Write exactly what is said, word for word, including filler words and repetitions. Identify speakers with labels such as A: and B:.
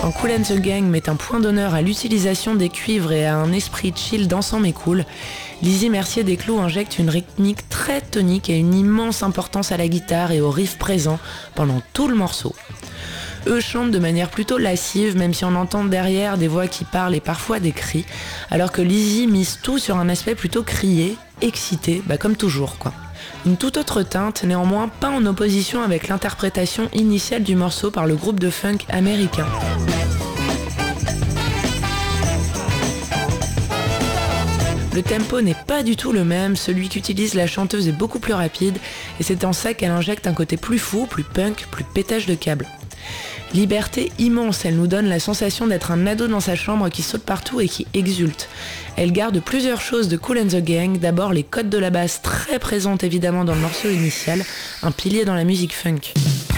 A: quand Kool and the Gang met un point d'honneur à l'utilisation des cuivres et à un esprit chill dansant mais cool, Lizzy Mercier-Desclous injecte une rythmique très tonique et une immense importance à la guitare et au riff présent pendant tout le morceau. Eux chantent de manière plutôt lascive, même si on entend derrière des voix qui parlent et parfois des cris, alors que Lizzy mise tout sur un aspect plutôt crié, excité, bah comme toujours quoi. Une toute autre teinte, néanmoins pas en opposition avec l'interprétation initiale du morceau par le groupe de funk américain. Le tempo n'est pas du tout le même, celui qu'utilise la chanteuse est beaucoup plus rapide, et c'est en ça qu'elle injecte un côté plus fou, plus punk, plus pétage de câble. Liberté immense, elle nous donne la sensation d'être un ado dans sa chambre qui saute partout et qui exulte. Elle garde plusieurs choses de Kool and the Gang, d'abord les codes de la basse très présentes évidemment dans le morceau initial, un pilier dans la musique funk.